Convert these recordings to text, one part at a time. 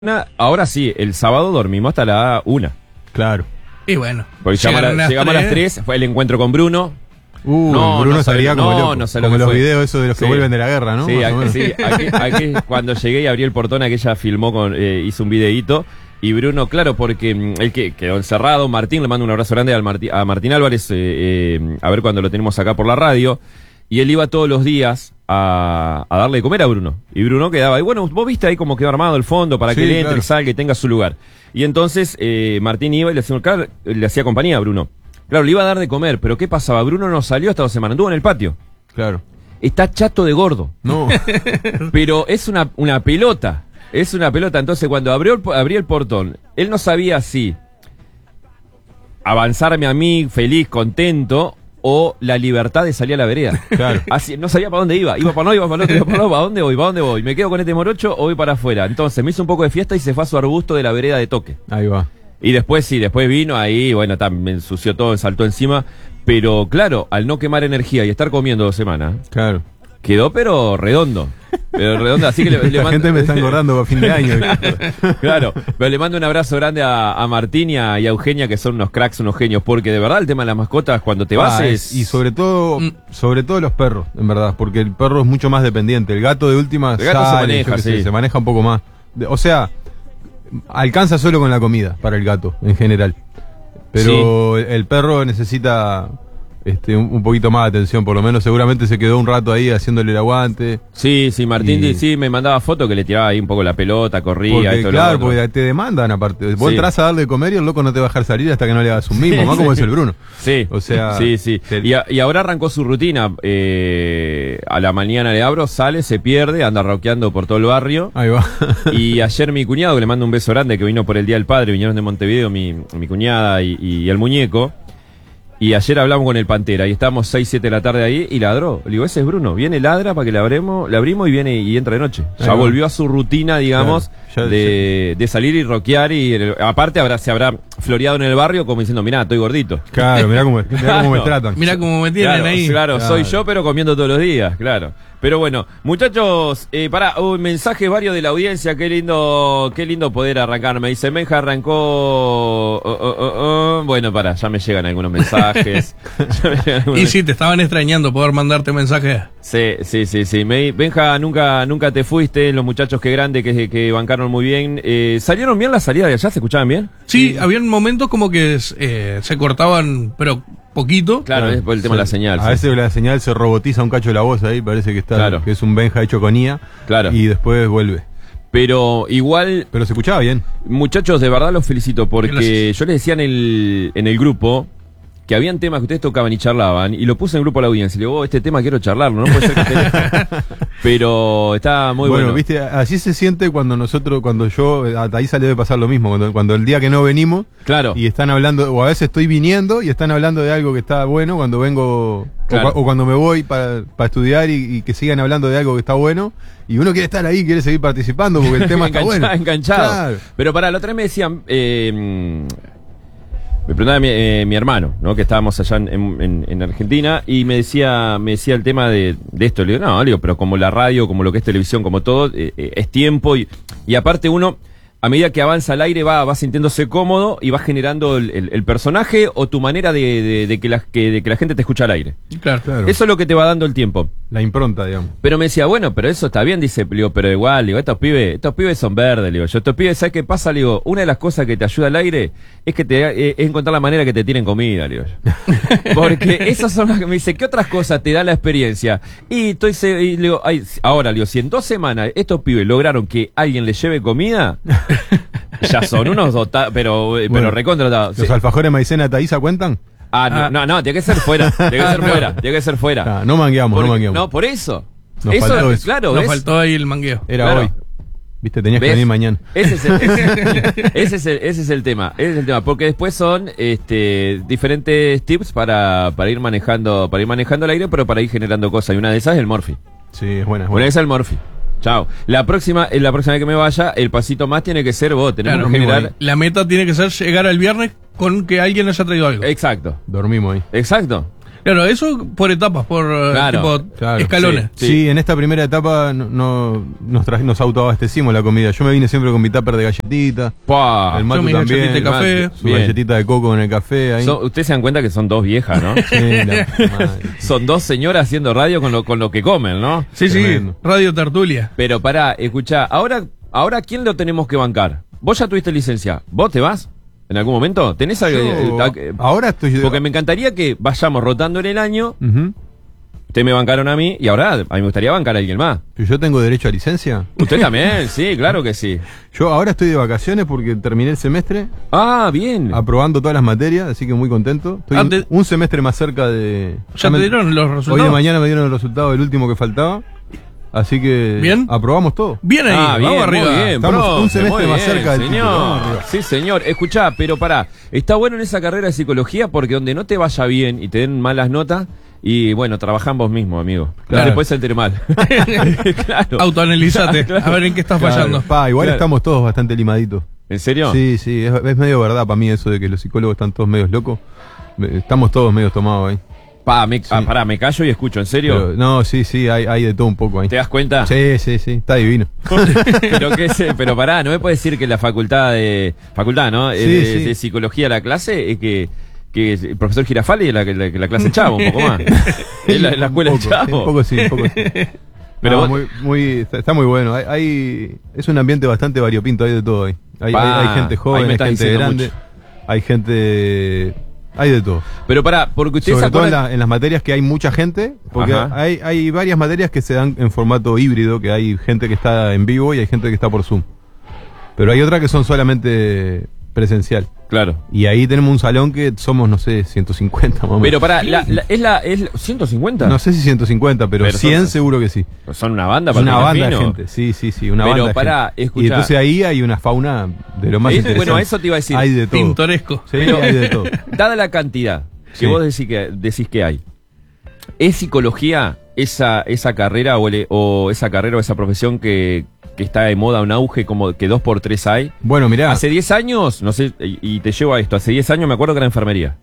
Ahora sí, el sábado dormimos hasta la 1. Claro. Y bueno. Porque llegamos a las 3, fue el encuentro con Bruno. Bruno salía como loco, como los videos esos de los que vuelven de la guerra, ¿no? Sí, aquí cuando llegué y abrí el portón, aquella filmó, hizo un videíto. Y Bruno, claro, porque él que quedó encerrado. Martín, le mando un abrazo grande a Martín Álvarez, a ver cuando lo tenemos acá por la radio. Y él iba todos los días a darle de comer a Bruno. Y Bruno quedaba, y bueno, vos viste ahí como quedó armado el fondo para que él entre, claro, salga y tenga su lugar. Y entonces Martín iba y le hacía compañía a Bruno. Claro, le iba a dar de comer, pero ¿qué pasaba? Bruno no salió hasta 2 semanas, anduvo en el patio. Claro. Está chato de gordo. No. Pero es una pelota. Es una pelota. Entonces cuando abrió el portón, él no sabía si avanzarme a mí feliz, contento, o la libertad de salir a la vereda. Claro. Así, no sabía para dónde iba. Iba para no, iba para el otro, iba para no, ¿para dónde voy? ¿Para dónde voy? ¿Me quedo con este morocho o voy para afuera? Entonces me hizo un poco de fiesta y se fue a su arbusto de la vereda de toque. Ahí va. Y después vino ahí, bueno, me ensució todo, me saltó encima. Pero claro, al no quemar energía y estar comiendo 2 semanas, claro, quedó pero redondo. Así que la gente me está engordando para fin de año. Claro, pero le mando un abrazo grande a Martín y a Eugenia, que son unos cracks, unos genios, porque de verdad el tema de las mascotas cuando te vas es... Y sobre todo los perros, en verdad, porque el perro es mucho más dependiente. El gato de última se maneja, se maneja un poco más. O sea, alcanza solo con la comida para el gato, en general. Pero sí, el perro necesita... un poquito más de atención, por lo menos seguramente se quedó un rato ahí haciéndole el aguante. Sí, Martín sí me mandaba fotos que le tiraba ahí un poco la pelota, corría. Porque, claro, porque te demandan aparte. Vos entras a darle de comer y el loco no te va a dejar salir hasta que no le hagas un mimo, más como es el Bruno. Sí, o sea, sí. Y ahora arrancó su rutina. A la mañana le abro, sale, se pierde, anda rockeando por todo el barrio. Ahí va. Y ayer mi cuñado, que le mando un beso grande, que vino por el Día del Padre, vinieron de Montevideo mi cuñada y el muñeco. Y ayer hablamos con el Pantera y estábamos 6, 7 de la tarde ahí y ladró. Le digo, ese es Bruno, viene, ladra para que le abrimos y viene y entra de noche. Ya volvió a su rutina, digamos, claro, de salir y rockear y aparte se habrá floreado en el barrio como diciendo, mirá, estoy gordito. Claro, mirá cómo me tratan. Mirá cómo me tienen ahí. Claro, soy yo pero comiendo todos los días, claro. Pero bueno, muchachos, un mensaje varios de la audiencia, qué lindo poder arrancar. Me dice, Benja arrancó, bueno, ya me llegan algunos mensajes. Y sí, te estaban extrañando poder mandarte mensajes. Sí. Benja, nunca te fuiste, los muchachos qué grande que bancaron muy bien. ¿Salieron bien las salidas de allá? ¿Se escuchaban bien? Sí, habían momentos como que se cortaban, pero poquito. Claro, es por el tema de la señal. A veces la señal se robotiza un cacho de la voz ahí, parece que está, claro, que es un Benja hecho con IA. Claro. Y después vuelve. Pero igual... Pero se escuchaba bien. Muchachos, de verdad los felicito, porque yo les decía en el grupo que habían temas que ustedes tocaban y charlaban, y lo puse en el grupo a la audiencia. Le digo, este tema quiero charlarlo, no puede ser que pero está muy bueno. Bueno, viste, así se siente cuando yo, ahí sale de pasar lo mismo, cuando el día que no venimos, claro, y están hablando, o a veces estoy viniendo y están hablando de algo que está bueno, cuando vengo, claro, o cuando me voy para estudiar y que sigan hablando de algo que está bueno, y uno quiere estar ahí, quiere seguir participando porque el tema está bueno. Enganchado. Claro. Pero la otra vez me decían... me preguntaba mi hermano, ¿no? Que estábamos allá en Argentina, y me decía el tema de esto. Le digo, pero como la radio, como lo que es televisión, como todo, es tiempo, y aparte uno, a medida que avanza al aire, va sintiéndose cómodo y va generando el personaje o tu manera de que la gente te escucha al aire. Claro. Eso es lo que te va dando el tiempo. La impronta, digamos. Pero me decía, bueno, pero eso está bien, dice, pero igual, estos pibes son verdes, estos pibes, ¿sabes qué pasa? Una de las cosas que te ayuda al aire es que es encontrar la manera que te tienen comida, porque esas son las que me dice, ¿qué otras cosas te da la experiencia? Y ahora, si en 2 semanas estos pibes lograron que alguien les lleve comida, ya son unos dotados, pero recontratados. ¿Los alfajores maicena Taísa cuentan? No, tiene que ser fuera. Tiene que ser fuera. No mangueamos. No, por eso. Nos faltó eso. Claro, nos faltó ahí el mangueo. Era claro. Hoy. Viste, tenías que venir mañana. Ese es el tema. Porque después son diferentes tips para ir manejando el aire, pero para ir generando cosas. Y una de esas es el Morphy. Sí, es buena. Una de esas es el Morphy. Chao. La próxima vez que me vaya, el pasito más tiene que ser vos. Tenemos que generar... La meta tiene que ser llegar el viernes con que alguien haya traído algo. Exacto. Dormimos ahí. Exacto. Claro, eso por etapas, por tipo, claro, escalones. Sí, en esta primera etapa nos autoabastecimos la comida. Yo me vine siempre con mi tupper de galletita. ¡Pah! El Matu Yo mis también. galletitas de café. Su galletita de coco en el café. Ahí. Ustedes se dan cuenta que son dos viejas, ¿no? Sí, la madre. Son dos señoras haciendo radio con lo que comen, ¿no? Sí, Tremendo. sí, Radio Tertulia. Pero pará, escuchá, ahora ¿quién lo tenemos que bancar? Vos ya tuviste licencia, ¿vos te vas? ¿En algún momento? ¿Tenés algo? Ahora estoy... Porque me encantaría que vayamos rotando en el año. Ujú. Ustedes me bancaron a mí y ahora a mí me gustaría bancar a alguien más. ¿Pero yo tengo derecho a licencia? Usted también, sí, claro que sí. Yo ahora estoy de vacaciones porque terminé el semestre Ah, bien. aprobando todas las materias, así que muy contento. Estoy un semestre más cerca de... ¿Ya te dieron los resultados? Hoy de mañana me dieron el resultado del último que faltaba. Así que ¿Bien? aprobamos todo. Bien ahí, bien, vamos arriba. muy bien, Estamos profe, un semestre muy más bien, cerca del título, señor. vamos arriba. Sí, señor. Escuchá, pero pará, está bueno en esa carrera de psicología porque donde no te vaya bien y te den malas notas, y bueno, trabaján vos mismo, amigo. Claro. Después sentir mal. Claro. Autoanalizate, a ver en qué estás fallando. Pa, igual Claro. estamos todos bastante limaditos. ¿En serio? Sí, sí, es medio verdad para mí eso de que los psicólogos están todos medios locos. Estamos todos medios tomados ahí. Pará, me callo y escucho, ¿en serio? Pero, no, sí, sí, hay de todo un poco ahí. ¿Te das cuenta? Sí, sí, sí, está divino. Pero pará, no me puedes decir que la facultad, ¿no? Sí, sí. De psicología la clase es que el profesor Girafali es la clase Chavo, un poco más. Es la escuela Un poco, Chavo. Un poco sí, un poco sí. Pero No, vos- está muy bueno. Es un ambiente bastante variopinto, hay de todo ahí. Hay gente ahí joven, me hay estás gente diciendo grande, mucho. hay gente... Hay de todo. Pero pará, porque ustedes se Sobre todo acuerdan... en las materias que hay mucha gente, porque Ajá. hay varias materias que se dan en formato híbrido, que hay gente que está en vivo y hay gente que está por Zoom. Pero hay otras que son solamente presencial. Claro. Y ahí tenemos un salón que somos, no sé, 150 más o menos. Pero pará, ¿es 150? No sé si 150, pero Pero 100 son- seguro que sí. Son una banda Es para una el banda de fino. gente, sí, una Pero banda de pará, gente. escuchá. Y entonces ahí hay una fauna de lo más interesante. Bueno, eso te iba a decir. Hay de todo. Pintoresco. Sí, Pero- hay de todo. Dada la cantidad que Sí. vos decís que hay, ¿es psicología esa carrera o esa carrera o esa profesión que está de moda, un auge, como que 2x3 hay? Bueno, mirá, Hace 10 años, no sé, y te llevo a esto, hace 10 años me acuerdo que era enfermería.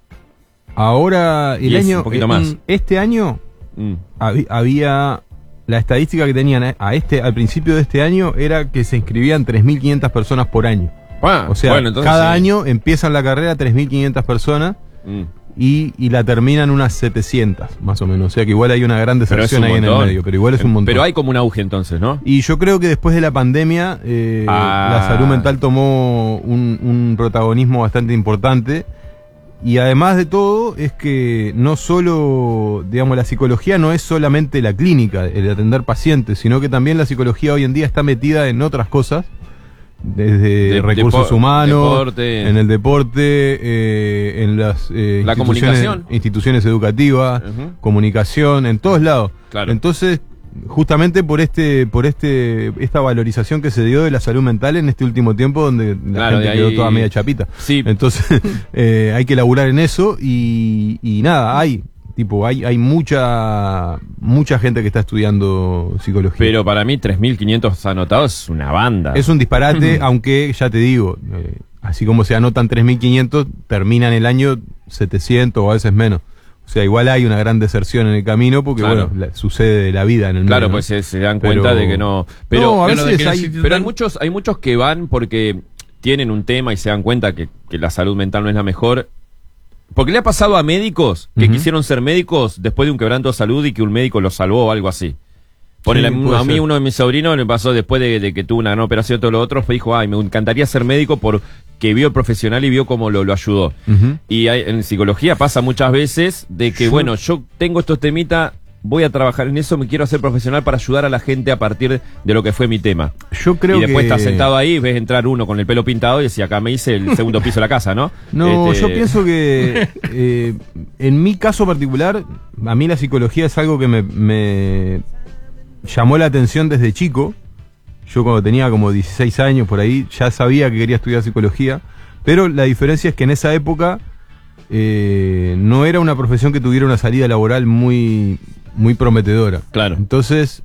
ahora el 10, año... un poquito más. Este año Mm. había... La estadística que tenían al principio de este año era que se inscribían 3.500 personas por año. Ah, O sea, bueno, entonces cada sí. año empiezan la carrera 3.500 personas Mm. y la terminan unas 700, más o menos. O sea que igual hay una gran Pero es deserción un ahí en el montón. medio, pero igual es un montón. Pero hay como un auge entonces, ¿no? Y yo creo que después de la pandemia la salud mental tomó un protagonismo bastante importante. Y además de todo, es que no solo, digamos, la psicología no es solamente la clínica, el atender pacientes, sino que también la psicología hoy en día está metida en otras cosas, desde recursos humanos, deporte. en el deporte, en las La comunicación. instituciones educativas, Ujú. comunicación, en todos lados. Claro. Entonces, justamente por esta valorización que se dio de la salud mental en este último tiempo, donde la Claro, gente de quedó ahí- toda media chapita. Sí. Entonces, hay que laburar en eso y nada, hay mucha gente que está estudiando psicología. Pero para mí 3.500 anotados es una banda. Es un disparate, aunque ya te digo, así como se anotan 3.500, terminan el año 700 o a veces menos. O sea, igual hay una gran deserción en el camino porque, Claro. bueno, sucede de la vida en el Claro, medio, ¿no? pues se dan Pero- cuenta de que no. Pero, No, a Pero de veces que hay... necesitan- pero hay muchos que van porque tienen un tema y se dan cuenta que la salud mental no es la mejor. Porque le ha pasado a médicos que Ujú. quisieron ser médicos después de un quebranto de salud y que un médico los salvó o algo así. Ponele, puede a mí ser. uno de mis sobrinos le pasó después de que tuvo una gran operación y todo lo otro, dijo, ay, me encantaría ser médico porque vio el profesional y vio cómo lo ayudó. Ujú. Y en psicología pasa muchas veces de que, bueno, yo tengo estos temitas, voy a trabajar en eso, me quiero hacer profesional para ayudar a la gente a partir de lo que fue mi tema. Yo creo Y después que... estás sentado ahí, ves entrar uno con el pelo pintado y decía, acá me hice el segundo piso de la casa, ¿no? No, Este, yo pienso que en mi caso particular, a mí la psicología es algo que me llamó la atención desde chico. Yo cuando tenía como 16 años por ahí ya sabía que quería estudiar psicología, pero la diferencia es que en esa época no era una profesión que tuviera una salida laboral muy prometedora. Claro. Entonces,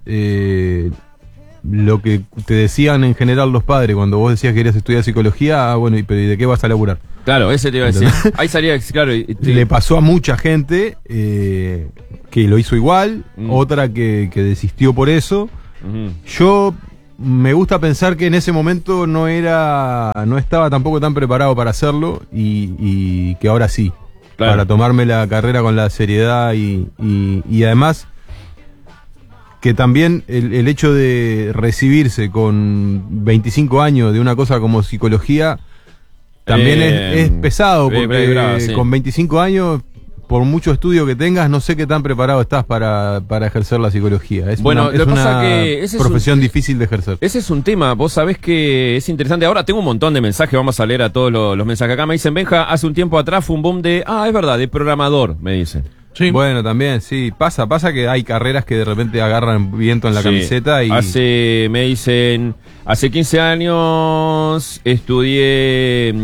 lo que te decían en general los padres cuando vos decías que querías estudiar psicología, bueno, pero ¿y de qué vas a laburar? Claro, ese te iba a decir. Ahí salía, claro. Le pasó a mucha gente que lo hizo igual, otra que desistió por eso. Yo me gusta pensar que en ese momento no estaba tampoco tan preparado para hacerlo y que ahora sí. Claro. Para tomarme la carrera con la seriedad y además que también el hecho de recibirse con 25 años de una cosa como psicología también es pesado, porque sí. Con 25 años, por mucho estudio que tengas, no sé qué tan preparado estás para ejercer la psicología. Es una profesión difícil de ejercer. Ese es un tema, vos sabés que es interesante. Ahora tengo un montón de mensajes, vamos a leer a todos los mensajes. Acá me dicen, Benja, hace un tiempo atrás fue un boom es verdad, de programador, me dicen. Sí. Bueno, también, sí, pasa que hay carreras que de repente agarran viento en la camiseta y... me dicen, hace 15 años estudié...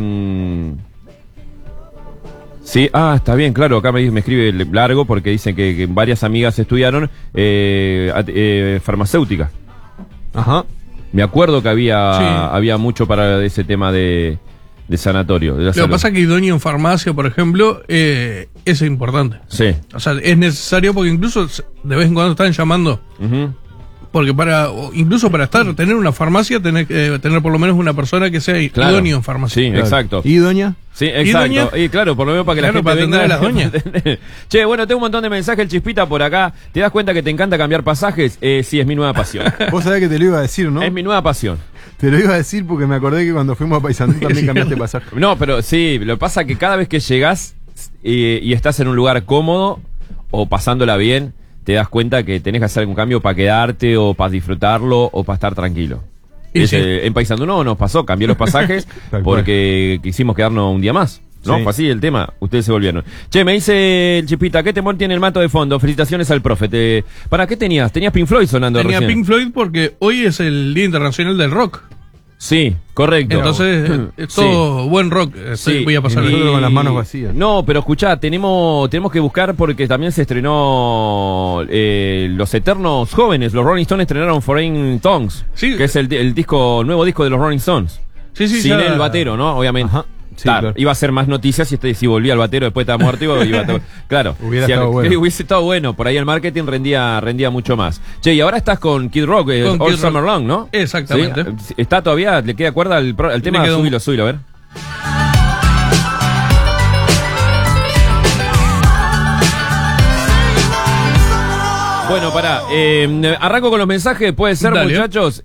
Sí, está bien, claro, acá me escribe largo porque dicen que varias amigas estudiaron farmacéutica. Ajá. Me acuerdo que había mucho para ese tema de sanatorio. Lo que pasa es que idóneo en farmacia, por ejemplo, es importante. Sí. O sea, es necesario porque incluso de vez en cuando están llamando. Porque incluso para tener una farmacia, tenés que tener por lo menos una persona que sea idóneo en farmacia. Sí, claro. Exacto. ¿Y doña? Sí, exacto. Y claro, por lo menos para que la gente venga a las doñas. Che, bueno, tengo un montón de mensajes, el Chispita por acá. ¿Te das cuenta que te encanta cambiar pasajes? Sí, es mi nueva pasión. Vos sabés que te lo iba a decir, ¿no? Es mi nueva pasión. Te lo iba a decir porque me acordé que cuando fuimos a Paysandú también cambiaste pasaje. No, pero sí, lo que pasa es que cada vez que llegás y estás en un lugar cómodo o pasándola bien, te das cuenta que tenés que hacer algún cambio para quedarte o para disfrutarlo o para estar tranquilo. En Paysandú no nos pasó, cambié los pasajes porque quisimos quedarnos un día más. ¿No? Sí. Fue así el tema, ustedes se volvieron. Che, me dice el Chipita, ¿qué temor tiene el Mato de fondo? Felicitaciones al profe. ¿Para qué tenías? ¿Tenías Pink Floyd sonando recién? Tenía Pink Floyd porque hoy es el Día Internacional del Rock. Sí, correcto. Entonces, es todo buen rock. Voy a pasar con las manos vacías. No, pero escuchá, tenemos que buscar porque también se estrenó Los Eternos Jóvenes. Los Rolling Stones estrenaron Foreign Tongues, que es el nuevo disco de los Rolling Stones. Sin el batero, ¿no? Obviamente. Ajá. Sí, claro. Iba a ser más noticias si volvía al batero después de estar muerto. Claro. Hubiese estado bueno. Por ahí el marketing rendía mucho más. Che, y ahora estás con Kid Rock, All Summer Long, ¿no? Exactamente. ¿Sí? ¿Está todavía? ¿Le queda cuerda al tema? Subilo, a ver. Bueno, pará. Arranco con los mensajes, puede ser, dale, muchachos.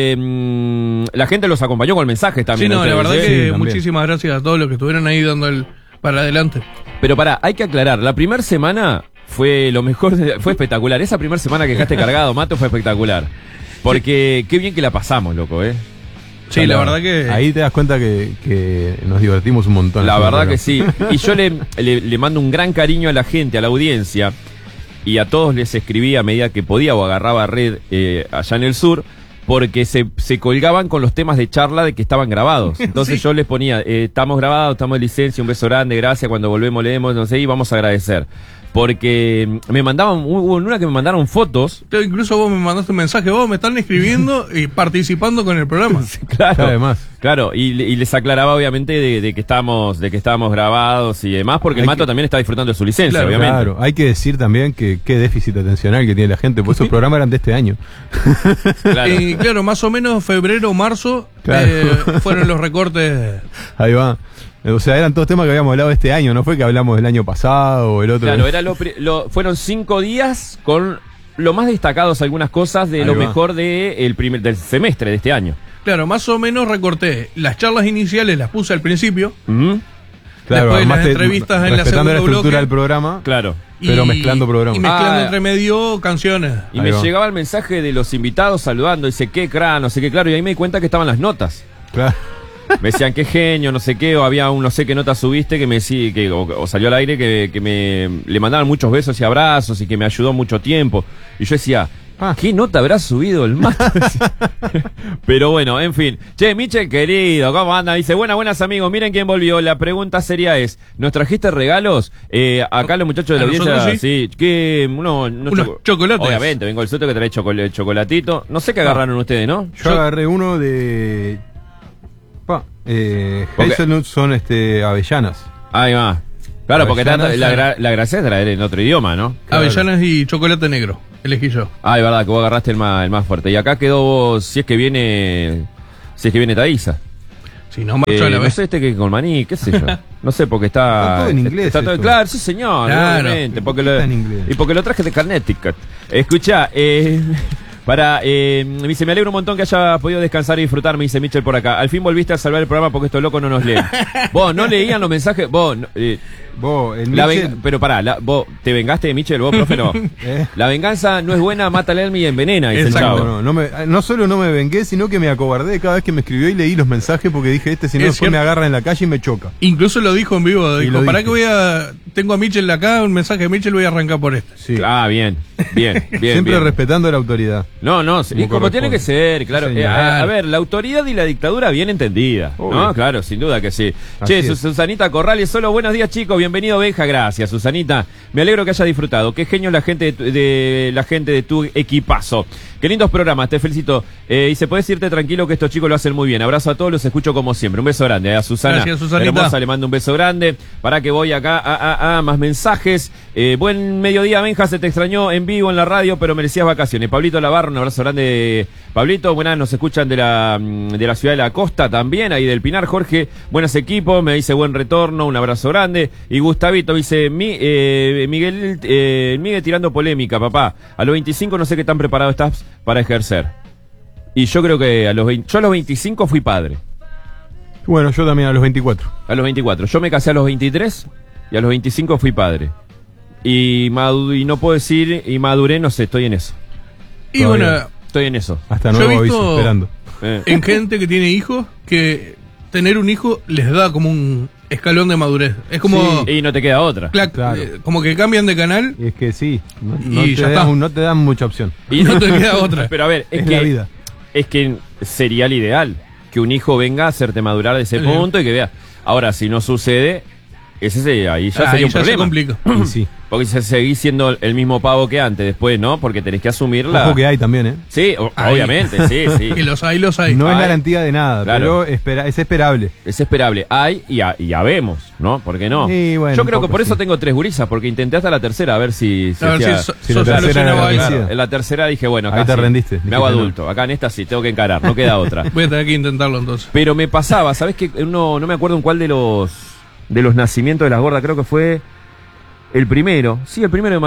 La gente los acompañó con mensajes también. Sí, no, la verdad que muchísimas gracias a todos los que estuvieron ahí dando para adelante. Pero pará, hay que aclarar, la primera semana fue lo mejor, fue espectacular. Esa primera semana que dejaste cargado, Mato, fue espectacular. Porque qué bien que la pasamos, loco, Sí, la verdad que... Ahí te das cuenta que nos divertimos un montón. La verdad que sí. Y yo le mando un gran cariño a la gente, a la audiencia. Y a todos les escribía a medida que podía o agarraba red allá en el sur, porque se colgaban con los temas de charla de que estaban grabados. Entonces yo les ponía, estamos grabados, estamos de licencia, un beso grande, gracias, cuando volvemos leemos, no sé, y vamos a agradecer. Porque hubo una que me mandaron fotos. Incluso vos me mandaste un mensaje, vos me están escribiendo y participando con el programa. Claro, además. Claro, y les aclaraba obviamente de que estábamos grabados y demás, porque el Mato también está disfrutando de su licencia, claro, obviamente. Claro, hay que decir también que qué déficit atencional que tiene la gente, pues esos programas eran de este año. Claro. Y claro, más o menos febrero o marzo fueron los recortes. Ahí va. O sea, eran todos temas que habíamos hablado este año, no fue que hablamos del año pasado o el otro. Claro, fueron 5 días con lo más destacados, algunas cosas de lo mejor del semestre de este año. Claro, más o menos recorté. Las charlas iniciales las puse al principio. Claro, después las entrevistas en la segunda la estructura bloque, del programa. Claro. Pero mezclando programas. Y mezclando entre medio canciones. Y me llegaba el mensaje de los invitados saludando, dice qué cra, no sé qué, claro, y ahí me di cuenta que estaban las notas. Claro. Me decían qué genio, no sé qué, o había un no sé qué nota subiste que me decía, o salió al aire que le mandaban muchos besos y abrazos y que me ayudó mucho tiempo. Y yo decía, ¿qué nota habrá subido el Mato? Pero bueno, en fin. Che, Michel querido, ¿cómo anda? Dice, buenas amigos, miren quién volvió. La pregunta seria es, ¿nos trajiste regalos? Acá los muchachos de la audiencia, sí, que unos chocolates. Obviamente, vengo el soto que trae chocolatito. No sé qué agarraron ustedes, ¿no? Yo agarré uno de... Hazelnuts son avellanas. Ahí va. Claro, porque Avellanas, la gracia es traer en otro idioma, ¿no? Avellanas y chocolate negro. Elegí yo. Ah, es verdad, que vos agarraste el más fuerte. Y acá quedó, si es que viene Thaisa. Si no, marcho a la No vez. sé que con maní, qué sé yo. No sé, porque está... Está todo en inglés Está todo- esto. claro, sí señor, Claro. obviamente. Porque Está en inglés. y porque lo traje de Connecticut. Escuchá, me dice, me alegro un montón que haya podido descansar y disfrutar, me dice Michel por acá. Al fin volviste a salvar el programa porque estos locos no nos leen. Vos, ¿no leían los mensajes? Vos, Vos, el la Michel, pero pará, vos te vengaste de Michel, vos, profe, no. ¿eh? La venganza no es buena, mata al alma y envenena, dice el Exacto. chavo. No solo no me vengué, sino que me acobardé cada vez que me escribió y leí los mensajes porque dije, si no Es después cierto. me agarra en la calle y me choca. Incluso lo dijo en vivo. Y Dijo, lo ¿para dije. qué tengo a Mitchell acá, un mensaje de Mitchell, voy a arrancar por este? Sí. Ah, bien. Siempre bien. respetando la autoridad. No, y como tiene que ser, claro. Sí, señor. A ver, la autoridad y la dictadura bien entendida. Obvio. ¿No? Claro, sin duda que sí. Así Che, es. Susanita Corrales, solo buenos días, chicos. Bienvenido, Benja. Gracias, Susanita. Me alegro que haya disfrutado. Qué genio la gente la gente de tu equipazo. Qué lindos programas, te felicito. Y se puede irte tranquilo que estos chicos lo hacen muy bien. Abrazo a todos, los escucho como siempre. Un beso grande a Susana. Gracias, Susanita. Hermosa, le mando un beso grande. Para que voy acá a más mensajes. Buen mediodía, Benja. Se te extrañó en vivo en la radio, pero merecías vacaciones. Pablito Lavarro, un abrazo grande. Pablito, buenas, nos escuchan de la ciudad de la costa también, ahí del Pinar. Jorge, buenos equipos, me dice buen retorno, un abrazo grande. Y Gustavito dice, Miguel tirando polémica, papá. A los 25 no sé qué tan preparado estás para ejercer. Y yo creo que yo a los 25 fui padre. Bueno, yo también a los 24. A los 24. Yo me casé a los 23 y a los 25 fui padre. Y no puedo decir, y maduré, no sé, estoy en eso. Y Todavía. bueno, Estoy en eso. Hasta Yo he nuevo visto- aviso, esperando. en gente que tiene hijos, que tener un hijo les da como un escalón de madurez. Es como, Y no te queda otra. Claro. como que cambian de canal Y es que sí, Y ya está. no te dan mucha opción. Y no te queda otra. Pero a ver, Es la vida. Es que sería el ideal que un hijo venga a hacerte madurar de ese Sí. punto y que vea. Ahí si no sucede, ahí ya sería un se problema. complica. Y sí. Porque seguís siendo el mismo pavo que antes, después, ¿no? Porque tenés que asumirla. Ojo que hay también, ¿eh? Sí, Ahí. obviamente, sí. Y los hay. No es Ay. garantía de nada, Claro. pero es esperable. Es esperable. Hay y habemos, ¿no? ¿Por qué no? Sí, bueno, Yo un creo que poco, por eso sí. tengo 3 gurisas, porque intenté hasta la tercera a ver si A ver hacía- si si la sos tercera solucionaba era algo. vencida. Claro, en la tercera dije, bueno, Ahí acá te sí, rendiste, me dijiste hago no. adulto. Acá en esta sí, tengo que encarar, no queda otra. Voy a tener que intentarlo entonces. Pero me pasaba, ¿sabes qué? No me acuerdo en cuál de los nacimientos de las gordas, creo que fue el primero. Sí, el primero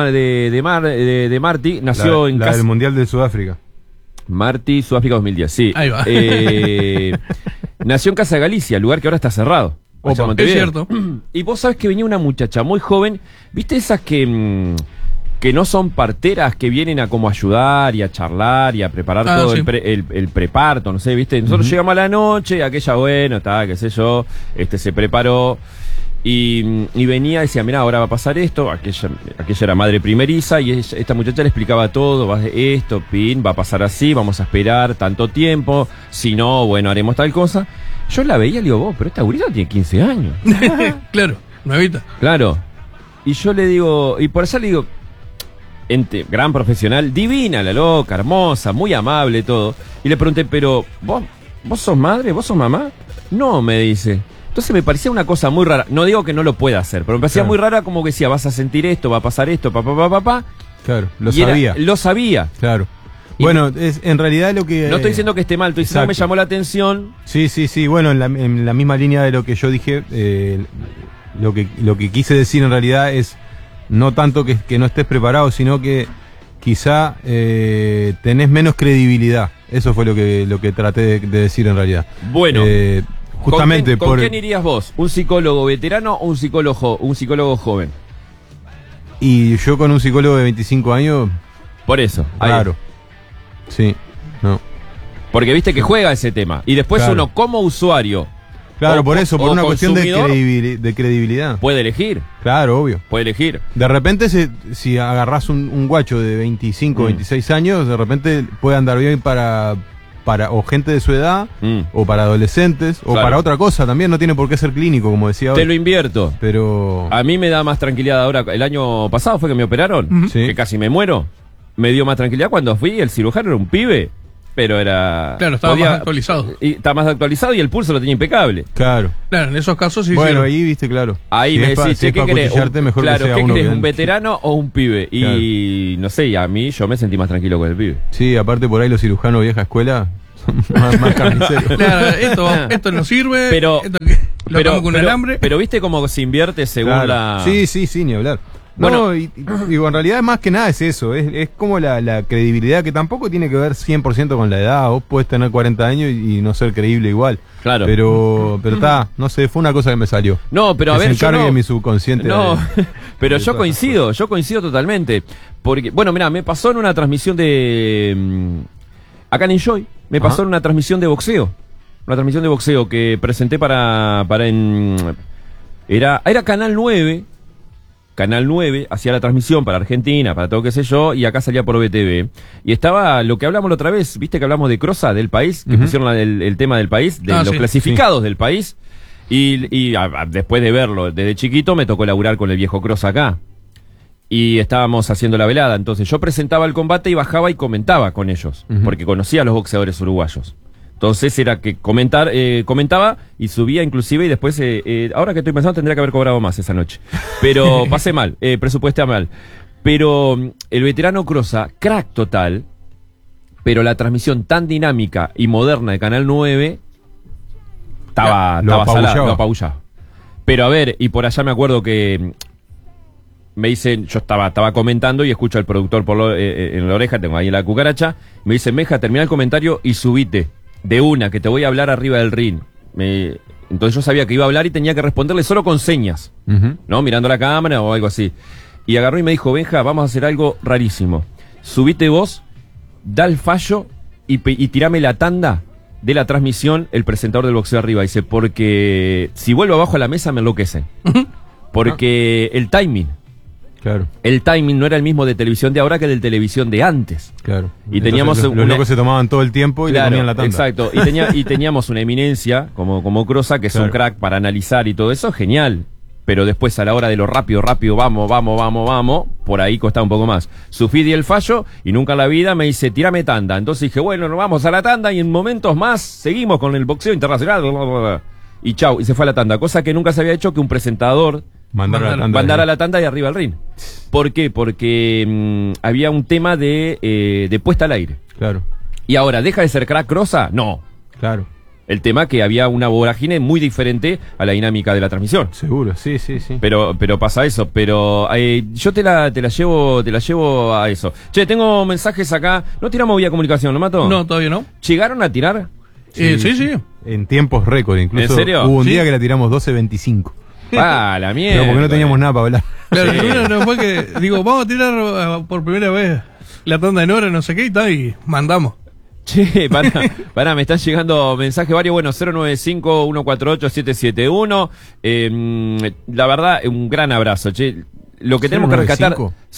de Marty, nació en la casa. del Mundial de Sudáfrica. Marty, Sudáfrica 2010, sí. Ahí va. Nació en Casa de Galicia, lugar que ahora está cerrado. Opa, Allá en Montevideo. es cierto. Y vos sabés que venía una muchacha muy joven, ¿viste esas que no son parteras, que vienen a como ayudar y a charlar y a preparar todo sí. el preparto, no sé, ¿viste? Nosotros llegamos a la noche, aquella, bueno, está, qué sé yo, se preparó y venía y decía, mirá, ahora va a pasar esto, aquella era madre primeriza y esta muchacha le explicaba todo, va de esto, va a pasar así, vamos a esperar tanto tiempo, si no, bueno, haremos tal cosa. Yo la veía y le digo, vos, pero esta gurisa tiene 15 años. Claro, nuevita. Claro. Y yo le digo, y por allá le digo, gran profesional, divina la loca, hermosa, muy amable, todo. Y le pregunté, pero, ¿vos sos madre? ¿Vos sos mamá? No, me dice. Entonces me parecía una cosa muy rara. No digo que no lo pueda hacer, pero me parecía Claro. muy rara como que decía, vas a sentir esto, va a pasar esto, papá. Claro, lo Y sabía. lo sabía. Claro. Y- Bueno, en realidad lo que... No estoy diciendo que esté mal, estoy diciendo que me Exacto. llamó la atención. Sí, bueno, en la misma línea de lo que yo dije, lo que quise decir en realidad es no tanto que no estés preparado, sino que quizá tenés menos credibilidad. Eso fue lo que traté de decir en realidad. Bueno, Justamente ¿Con por... quién irías vos? ¿Un psicólogo veterano o un psicólogo joven? Y yo con un psicólogo de 25 años, Por eso. ahí. claro. Sí, no. Porque viste que juega ese tema. Y después Claro. uno, como usuario, Claro, O- por eso, por o una cuestión de consumidor, de credibilidad. puede elegir. Claro, obvio. Puede elegir. De repente, si agarrás un guacho de 25, 26 años, de repente puede andar bien para o gente de su edad, o para adolescentes, o Claro. para otra cosa también. No tiene por qué ser clínico, como decía Te hoy. lo invierto. Pero... A mí me da más tranquilidad ahora. El año pasado fue que me operaron, Sí. que casi me muero. Me dio más tranquilidad cuando fui. El cirujano era un pibe pero era... Claro, estaba más actualizado. Y está más actualizado y el pulso lo tenía impecable. Claro. Claro, en esos casos sí. Bueno, ahí viste, claro. Ahí si me es pa- decís, si es ¿qué pa' querés? acuchillarte, mejor Claro, que sea ¿qué uno querés? que- ¿Un veterano o un pibe? Y no sé, y a mí yo me sentí más tranquilo con el pibe. Sí, aparte por ahí los cirujanos vieja escuela son más carniceros. Claro, esto no sirve. Pero- esto lo tomo con un alambre. Pero viste cómo se invierte según Claro. la... Sí, ni hablar. Bueno. No, digo, en realidad más que nada es eso, es como la credibilidad, que tampoco tiene que ver 100% con la edad. Vos podés tener 40 años y no ser creíble igual. Claro. Pero está, no sé, fue una cosa que me salió. No, pero a Que ver, se encargue yo no, mi subconsciente. no, de- pero de yo todas esas coincido totalmente. Porque, bueno, mira, me pasó en una transmisión de... acá en Enjoy, me pasó Ajá. en una transmisión de boxeo. Una transmisión de boxeo que presenté para era Canal 9. Canal 9 hacía la transmisión para Argentina, para todo qué sé yo, y acá salía por BTV. Y estaba lo que hablamos la otra vez, viste que hablamos de Crosa, del país, que Ujú. pusieron el tema del país, de los sí, clasificados del país. Y después de verlo desde chiquito, me tocó laburar con el viejo Crosa acá. Y estábamos haciendo la velada, entonces yo presentaba el combate y bajaba y comentaba con ellos, Ujú. porque conocía a los boxeadores uruguayos. Entonces era que comentaba y subía inclusive y después, ahora que estoy pensando, tendría que haber cobrado más esa noche. Pero pasé mal, presupuesté mal. Pero el veterano Crosa, crack total, pero la transmisión tan dinámica y moderna de Canal 9 estaba Lo salada, apabullaba. lo apabullaba. Pero a ver, y por allá me acuerdo que me dicen, yo estaba comentando y escucho al productor en la oreja, tengo ahí la cucaracha, me dice, Meja, termina el comentario y subite de una, que te voy a hablar arriba del ring. Entonces yo sabía que iba a hablar y tenía que responderle solo con señas, Ujú. ¿no? Mirando la cámara o algo así. Y agarró y me dijo, Benja, vamos a hacer algo rarísimo. Subite vos, da el fallo y tirame la tanda de la transmisión, el presentador del boxeo arriba. Dice, porque si vuelvo abajo a la mesa me enloquecen. Porque el timing no era el mismo de televisión de ahora que del televisión de antes. Claro. Y teníamos los locos se tomaban todo el tiempo y le ponían la tanda. Exacto. Y teníamos una eminencia como Crosa, que es un crack para analizar y todo eso, genial. Pero después a la hora de lo rápido, vamos, por ahí costaba un poco más. Sufrí el fallo y nunca en la vida me dice, tírame tanda. Entonces dije, bueno, nos vamos a la tanda y en momentos más seguimos con el boxeo internacional. Y chau, y se fue a la tanda. Cosa que nunca se había hecho que un presentador mandara la tanda y arriba al ring. ¿Por qué? Porque había un tema de puesta al aire. Claro. Y ahora, ¿deja de ser crack Crosa? No. Claro. El tema que había una vorágine muy diferente a la dinámica de la transmisión. Seguro, sí. Pero pasa eso. Pero yo te la llevo a eso. Che, tengo mensajes acá. ¿No tiramos vía comunicación, lo mato? No, todavía no. ¿Llegaron a tirar? Sí. En tiempos récord, incluso. ¿En serio? Hubo un Sí. día que la tiramos 12:25. Ah, la mierda. Pero porque no teníamos nada para hablar. Claro, Sí. uno no fue que, digo, vamos a tirar por primera vez la tanda en hora, no sé qué, y tal, y mandamos. Che, pará, me están llegando mensajes varios. Bueno, 095-148-771. La verdad, un gran abrazo, che. Lo que tenemos que rescatar...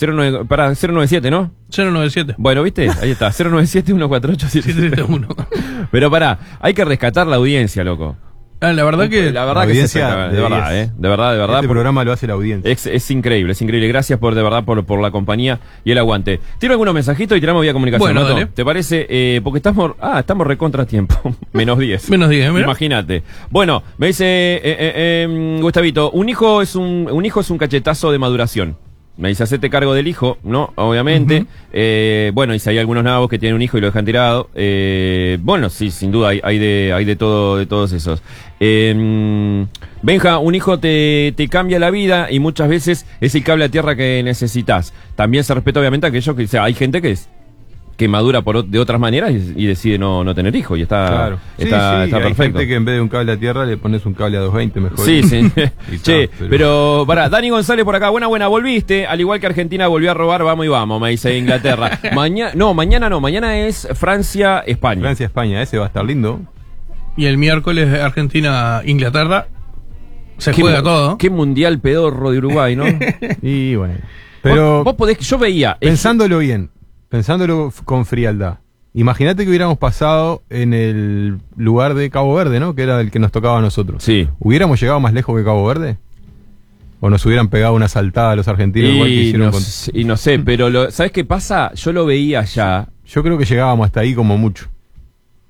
097, ¿no? 097. Bueno, ¿viste? Ahí está, 097-148-771. 771. Pero pará, hay que rescatar la audiencia, loco. Ah, la verdad que... La verdad La que es audiencia espectacular, de de verdad, 10. de verdad. Este programa lo hace la audiencia. Es increíble, es increíble. Gracias por la compañía y el aguante. Tiro algunos mensajitos y tiramos vía comunicación. Bueno, ¿no? dale. ¿Te parece? Porque estamos recontra tiempo. Menos 10. Menos 10, mira. Imagínate. Bueno, me dice Gustavito, un hijo es un cachetazo de maduración. Me dice, hacete cargo del hijo, ¿no? Obviamente. Bueno, y si hay algunos nabos que tienen un hijo y lo dejan tirado. Bueno, sí, sin duda, hay de todo, de todos esos. Benja, un hijo te cambia la vida y muchas veces es el cable a tierra que necesitas. También se respeta, obviamente, aquello que, o sea, hay gente que madura de otras maneras y decide no tener hijos y está Hay perfecto. gente que en vez de un cable a tierra le pones un cable a 220 mejor. Sí. Y Che, está, pero pará, Dani González por acá, buena, volviste, al igual que Argentina volvió a robar, vamos y vamos, me dice Inglaterra. Mañana es Francia-España. Francia-España, ese va a estar lindo. Y el miércoles Argentina-Inglaterra. Se juega todo. Qué mundial pedorro de Uruguay, ¿no? Y bueno. Pero vos podés, yo veía... pensándolo bien, pensándolo con frialdad, imagínate que hubiéramos pasado en el lugar de Cabo Verde, ¿no? Que era el que nos tocaba a nosotros. Sí. ¿Hubiéramos llegado más lejos que Cabo Verde? ¿O nos hubieran pegado una saltada a los argentinos igual que hicieron y no sé, pero ¿sabés qué pasa? Yo lo veía allá. Yo creo que llegábamos hasta ahí como mucho.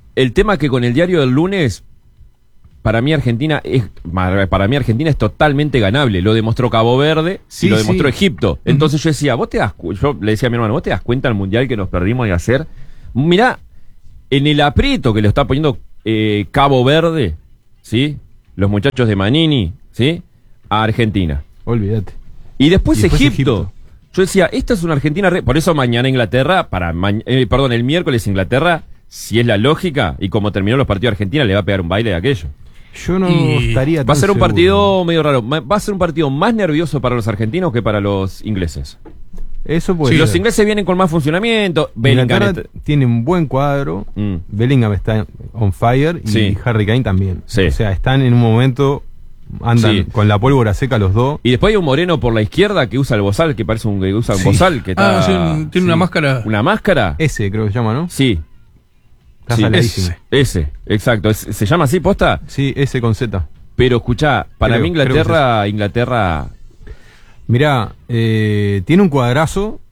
El tema que con el diario del lunes, para mí Argentina es totalmente ganable. Lo demostró Cabo Verde y lo demostró Egipto. Entonces yo decía, yo le decía a mi hermano, ¿vos te das cuenta del mundial que nos perdimos de hacer? Mirá, en el aprieto que lo está poniendo Cabo Verde, ¿sí? Los muchachos de Manini, ¿sí? A Argentina. Olvídate. Y después Egipto. Yo decía, esta es una Argentina... Por eso mañana Inglaterra, el miércoles Inglaterra, si es la lógica, y como terminó los partidos de Argentina, le va a pegar un baile de aquello. Yo no estaría tan Va a ser un seguro. partido medio raro. Va a ser un partido más nervioso para los argentinos que para los ingleses. Eso puede Sí, ser. los ingleses vienen con más funcionamiento. Inglaterra tiene un buen cuadro. Bellingham está on fire y Harry Kane también. Sí. O sea, están en un momento... Andan con la pólvora seca los dos. Y después hay un moreno por la izquierda que usa el bozal, que parece que usa un bozal. Que tiene una máscara. ¿Una máscara? Ese creo que se llama, ¿no? Sí. Está saladísimo. Ese, exacto. ¿Se llama así, posta? Sí, ese con Z. Pero escuchá, para mí Inglaterra... Mirá, tiene un cuadrazo,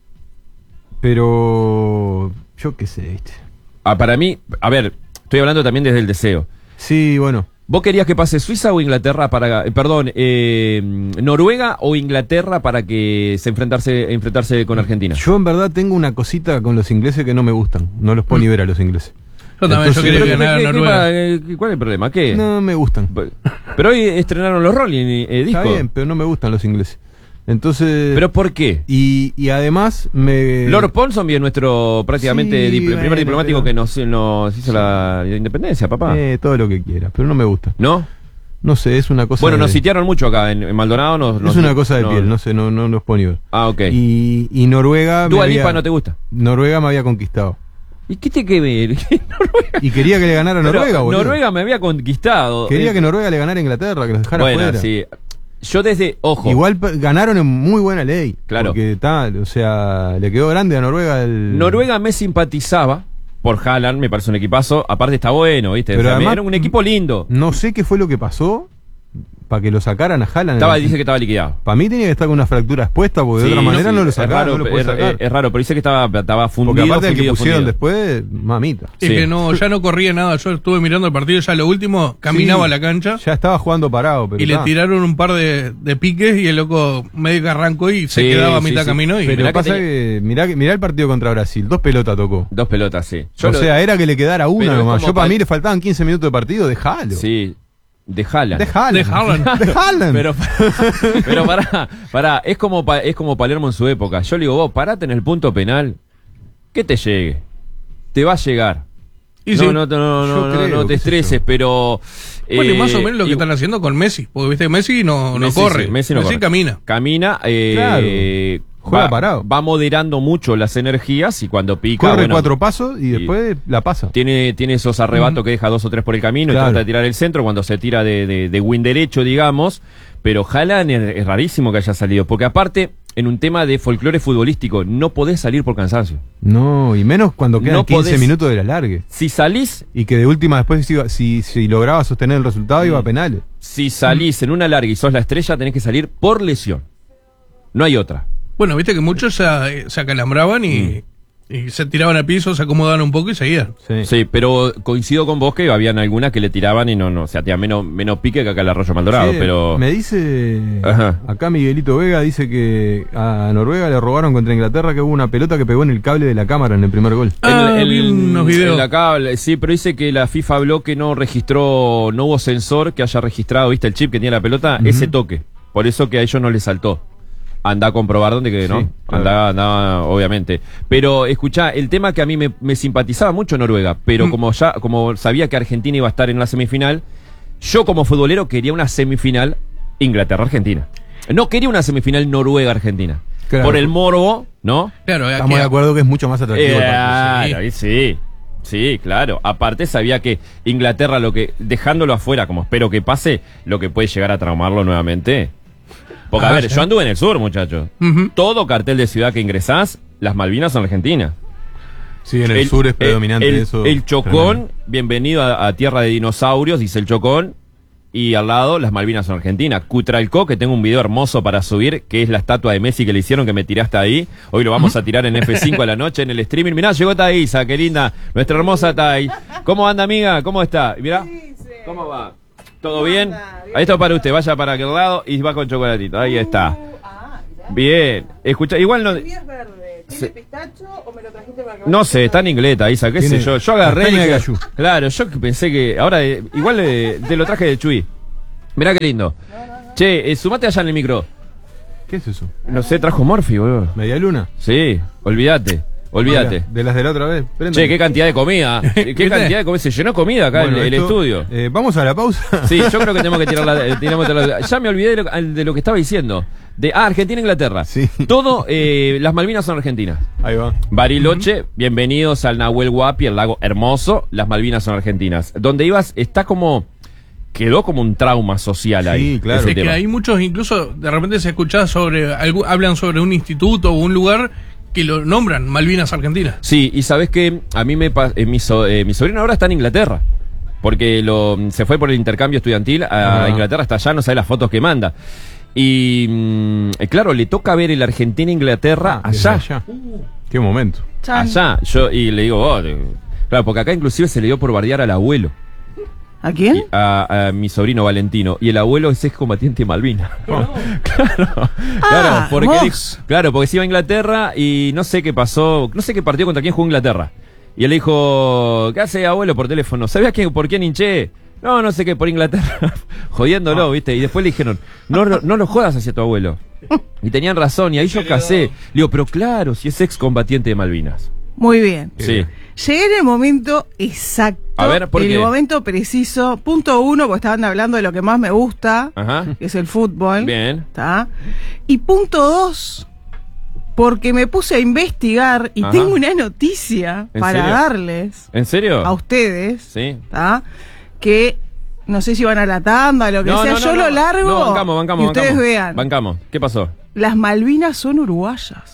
pero... Yo qué sé, ¿viste? Para mí, a ver, estoy hablando también desde el deseo. Sí, bueno. ¿Vos querías que pase Suiza o Inglaterra Noruega o Inglaterra para que enfrentarse con Argentina? Yo en verdad tengo una cosita con los ingleses que no me gustan. No los puedo ni ver a los ingleses. Yo también, yo quería ganar a Noruega. ¿Cuál es el problema? ¿Qué? No me gustan. Pero hoy estrenaron los Rolling discos. Está bien, pero no me gustan los ingleses. Entonces... ¿Pero por qué? Y además me... Lord Ponsonby es nuestro prácticamente el primer diplomático que nos hizo la independencia, papá. Todo lo que quiera, pero no me gusta. ¿No? No sé, es una cosa... Bueno, nos sitiaron mucho acá en Maldonado. Es una cosa de piel, no sé, no los puedo ni ver. Ah, ok. Y Noruega... ¿Dua Lipa no te gusta? Noruega me había conquistado. ¿Y qué te que ver? Y quería que le ganara a Noruega, boludo. Noruega me había conquistado. Quería que Noruega le ganara a Inglaterra, que los dejara fuera. Sí. Yo ojo. Igual ganaron en muy buena ley. Claro. Porque o sea, le quedó grande a Noruega Noruega me simpatizaba por Haaland, me parece un equipazo. Aparte está bueno, ¿viste? Pero además, era un equipo lindo. No sé qué fue lo que pasó para que lo sacaran a Haaland. Dice que estaba liquidado. Para mí tenía que estar con una fractura expuesta, porque de otra manera no lo sacaba, no lo puede sacar. Es raro, pero dice que estaba fundido. Porque aparte del que pusieron después, mamita. Es que ya no corría nada. Yo estuve mirando el partido, ya lo último, caminaba a la cancha. Ya estaba jugando parado. Pero y le tiraron un par de piques y el loco medio que arrancó y se quedaba a mitad camino. Pero pasa que mirá el partido contra Brasil. 2 pelotas tocó. 2 pelotas, sí. Era que le quedara una nomás. Yo para mí le faltaban 15 minutos de partido, dejalo. Sí. De Haaland. Pero pará, es como Palermo en su época. Yo le digo, vos, parate en el punto penal, que te llegue. Te va a llegar. No te estreses, pero... Bueno, y más o menos lo que están haciendo con Messi. Porque viste que Messi no corre. Sí, Messi corre. Camina. Claro. Juega parado. Va moderando mucho las energías y cuando pica... Corre 4 pasos y después la pasa. Tiene esos arrebatos que deja 2 o 3 por el camino y trata de tirar el centro cuando se tira de win derecho, digamos. Pero Haaland es rarísimo que haya salido. Porque aparte, en un tema de folclore futbolístico, no podés salir por cansancio. No, y menos cuando quedan 15 minutos de la largue. Si salís... Y que de última después, si lograba sostener el resultado, iba a penales. Si salís en una larga y sos la estrella, tenés que salir por lesión. No hay otra. Bueno, viste que muchos se acalambraban y se tiraban al piso, se acomodaban un poco y seguían. Sí, pero coincido con vos que habían algunas que le tiraban y o sea, tenía menos pique que acá el Arroyo Maldonado, pero... Me dice... Acá Miguelito Vega dice que a Noruega le robaron contra Inglaterra, que hubo una pelota que pegó en el cable de la cámara en el primer gol. Vi unos videos. En la cable, sí, pero dice que la FIFA habló que no hubo sensor que haya registrado, viste, el chip que tenía la pelota, ese toque. Por eso que a ellos no les saltó. Anda a comprobar dónde que no. Andaba, obviamente. Pero escuchá, el tema que a mí me simpatizaba mucho Noruega, pero como sabía que Argentina iba a estar en la semifinal, yo como futbolero quería una semifinal Inglaterra-Argentina. No quería una semifinal Noruega-Argentina. Claro. Por el morbo, ¿no? Claro, estamos de acuerdo que es mucho más atractivo. Sí, claro. Aparte sabía que Inglaterra, dejándolo afuera, como espero que pase, lo que puede llegar a traumarlo nuevamente. Porque, a ver, yo anduve en el sur, muchachos. Todo cartel de ciudad que ingresás, las Malvinas son Argentina. Sí, en el sur es predominante eso. El Chocón, bienvenido a tierra de dinosaurios, dice el Chocón. y al lado las Malvinas son Argentina. Cutralcó, que tengo un video hermoso para subir, que es la estatua de Messi que le hicieron, que me tiraste ahí. Hoy lo vamos a tirar en F5 a la noche en el streaming. Mirá, llegó Thaisa, qué linda, nuestra hermosa Thais. ¿Cómo anda, amiga? ¿Cómo está? Mirá, ¿cómo va? ¿Todo bien? Ahí está para usted, vaya para aquel lado y va con chocolatito. Ahí está. Bien. Escucha, igual no... ¿Tiene pistacho o me lo trajiste para que No sé, está en inglés, Thaisa, qué sé yo. Yo agarré castaña y de dije, cayú. claro, yo pensé que ahora igual te lo traje de Chuy. Mirá qué lindo. Che, sumate allá en el micro. ¿Qué es eso? No sé, trajo Morphy, boludo. ¿Media luna? Sí, olvídate. De las de la otra vez. Che, qué cantidad de comida. Qué cantidad de comida. Se llenó comida acá Bueno, el estudio. ¿Vamos a la pausa? Sí, yo creo que tenemos que tirar ya me olvidé de lo que estaba diciendo. Argentina-Inglaterra. Sí. Todo, las Malvinas son argentinas. Ahí va. Bariloche, bienvenidos al Nahuel Huapi, el lago hermoso. Las Malvinas son argentinas. Donde ibas, quedó como un trauma social ahí. Sí, claro. ese Es que tema. hay muchos, incluso de repente se escucha hablan sobre un instituto o un lugar que lo nombran Malvinas Argentinas. Sí, y sabes que a mí mi sobrino ahora está en Inglaterra. Porque se fue por el intercambio estudiantil a Inglaterra, hasta allá, no sabe las fotos que manda. Y claro, le toca ver el Argentina-Inglaterra Desde allá. Qué momento. Allá. Y le digo, claro, porque acá inclusive se le dio por bardear al abuelo. ¿A quién? A mi sobrino Valentino. Y el abuelo es excombatiente de Malvinas. Claro, porque porque se iba a Inglaterra y no sé qué pasó, no sé qué partido contra quién jugó Inglaterra. Y él le dijo, ¿qué hace, abuelo, por teléfono? ¿Sabías por quién hinché? No sé qué, por Inglaterra. Jodiéndolo, ¿viste? Y después le dijeron, no lo jodas hacia tu abuelo. Y tenían razón, y ahí yo casé. Le digo, pero claro, si es excombatiente de Malvinas. Muy bien. Sí. Llegué en el momento exacto. A ver, ¿por en qué? el momento preciso. Punto 1, porque estaban hablando de lo que más me gusta, Ajá. que es el fútbol. Bien. ¿Está? Y punto 2, porque me puse a investigar y Ajá. tengo una noticia ¿En para serio? darles ¿En serio? a ustedes. Sí. ¿Está? Que no sé si van a la tanda, lo que sea. Yo lo largo. No, bancamos. y ustedes vean. Bancamos. ¿Qué pasó? Las Malvinas son uruguayas.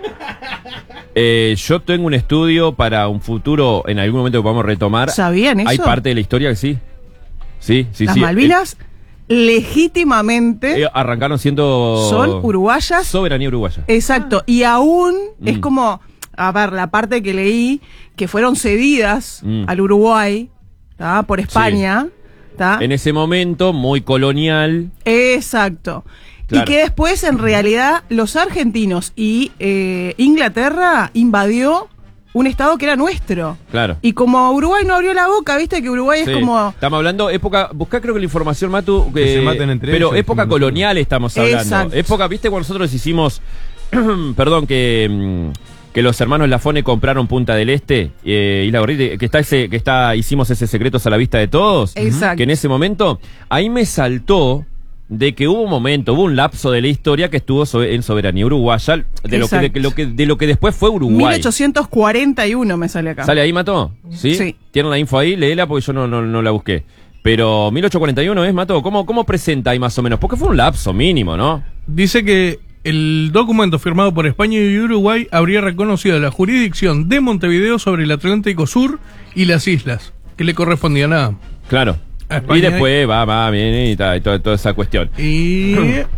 Yo tengo un estudio para un futuro, en algún momento que podamos retomar. ¿Sabían eso? Hay parte de la historia que sí. Sí. Las Malvinas legítimamente Arrancaron siendo... son uruguayas. Soberanía uruguaya. Exacto. Y aún es como, a ver, la parte que leí, que fueron cedidas al Uruguay, ¿tá? Por España. ¿Tá? En ese momento, muy colonial. Exacto. Claro. Y que después, en realidad, los argentinos y Inglaterra invadió un estado que era nuestro. Claro. Y como Uruguay no abrió la boca, viste que Uruguay Sí. es como... Estamos hablando época, buscá creo que la información, Matu, Que se maten entre pero ellos, época sí, colonial estamos hablando. Exacto. Época, viste, cuando nosotros hicimos, perdón, que los hermanos Lafone compraron Punta del Este, Isla Gorriti, hicimos ese Secretos a la Vista de Todos. Exacto. Que en ese momento, ahí me saltó de que hubo un lapso de la historia que estuvo en soberanía uruguaya, de lo que después fue Uruguay. 1841 me sale acá. ¿Sale ahí, Mato? ¿Sí? Sí. ¿Tienen la info ahí? Léela porque yo no la busqué. Pero 1841 es, Mato. ¿Cómo presenta ahí más o menos? Porque fue un lapso mínimo, ¿no? Dice que el documento firmado por España y Uruguay habría reconocido la jurisdicción de Montevideo sobre el Atlántico Sur y las islas, que le correspondían a Claro. España. Y después viene y toda esa cuestión. Y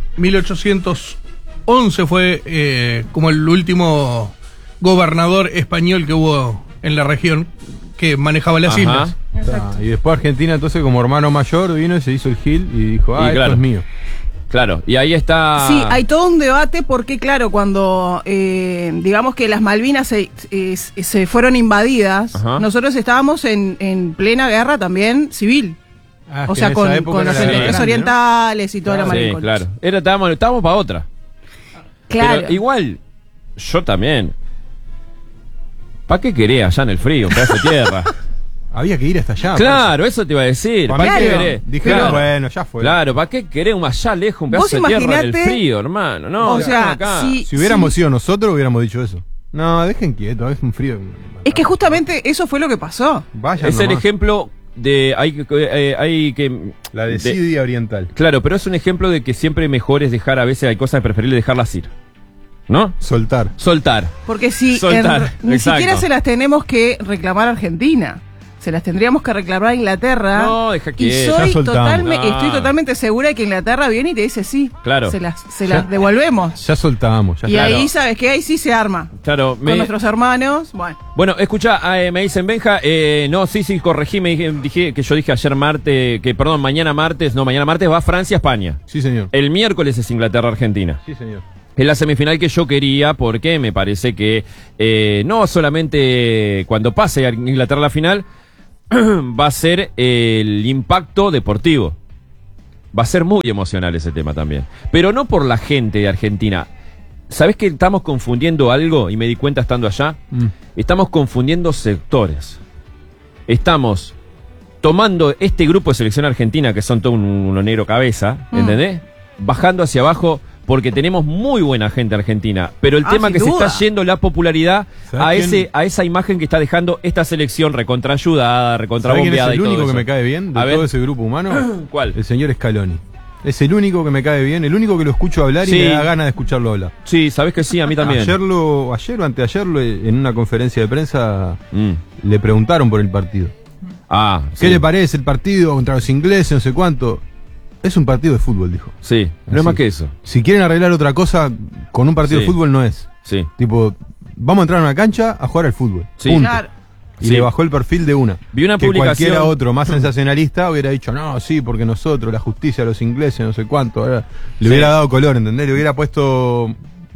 1811 fue como el último gobernador español que hubo en la región que manejaba las Ajá. islas. Y después Argentina, entonces, como hermano mayor, vino y se hizo el Gil y dijo, Y claro. esto es mío. Claro, y ahí está... Sí, hay todo un debate porque, claro, cuando digamos que las Malvinas se fueron invadidas, Ajá. nosotros estábamos en plena guerra también civil. O sea, con los ententes orientales y toda la Sí, maricocha. claro. Estábamos para otra. Claro. Pero igual, yo también. ¿Para qué querés allá en el frío, un pedazo de tierra? Había que ir hasta allá. Claro, eso te iba a decir. Para ¿Para mí qué que querés? dijeron, Claro. bueno, ya fue. Claro, ¿para qué querés allá lejos, un Vos pedazo de tierra en el imaginate- frío, hermano? No, O sea, acá. sí. Si hubiéramos sido nosotros, hubiéramos dicho eso. No, dejen quieto, es un frío. Es que justamente eso fue lo que pasó. Vayan Es el nomás. ejemplo de... Hay que La desidia oriental. Claro, pero es un ejemplo de que siempre mejor es dejar, a veces hay cosas preferibles dejarlas ir. ¿No? Soltar. Soltar. Porque si Soltar, ni exacto. siquiera se las tenemos que reclamar a Argentina. se las tendríamos que reclamar a Inglaterra. No, deja que y ya soltamos. estoy totalmente segura de que Inglaterra viene y te dice sí. Claro. Se las devolvemos. Ya soltamos. Ya Y está. ahí, ¿sabes qué? Ahí sí se arma. Claro, Con nuestros hermanos. Bueno, escucha, me dicen, Benja, no, sí, corregí, dije que yo dije ayer martes, mañana martes va Francia-España. Sí, señor. El miércoles es Inglaterra-Argentina. Sí, señor. Es la semifinal que yo quería porque me parece que no solamente cuando pase a Inglaterra a la final va a ser el impacto deportivo. Va a ser muy emocional ese tema también. Pero no por la gente de Argentina. ¿Sabés que estamos confundiendo algo? Y me di cuenta estando allá. Estamos confundiendo sectores. Estamos tomando este grupo de selección argentina, que son todo un negro cabeza, ¿entendés? Bajando hacia abajo, porque tenemos muy buena gente argentina. Pero el tema sin que duda. se está yendo la popularidad a esa imagen que está dejando esta selección recontraayudada, recontrabombeada y ¿Sabés quién es el todo único eso? que me cae bien de todo ese grupo humano? ¿Cuál? El señor Scaloni. Es el único que me cae bien, el único que lo escucho hablar y Sí. me da ganas de escucharlo hablar. Sí, sabés que sí, a mí también. Ayer o anteayer, en una conferencia de prensa, le preguntaron por el partido. ¿Qué le parece el partido contra los ingleses, no sé cuánto? Es un partido de fútbol, dijo. Sí, no es más que eso. Si quieren arreglar otra cosa con un partido de fútbol, no es. Sí. Tipo, vamos a entrar a una cancha a jugar al fútbol. Sí. Punto. Claro. Y Sí. le bajó el perfil de una. Vi una que publicación. cualquiera otro más sensacionalista hubiera dicho, no, sí, porque nosotros, la justicia, los ingleses, no sé cuánto. Le hubiera dado color, ¿entendés? Le hubiera puesto